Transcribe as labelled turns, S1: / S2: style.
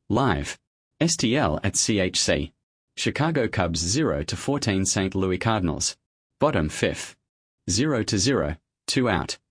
S1: Live. STL at CHC. Chicago Cubs 0-14 St. Louis Cardinals. Bottom fifth. 0-0, 2 out.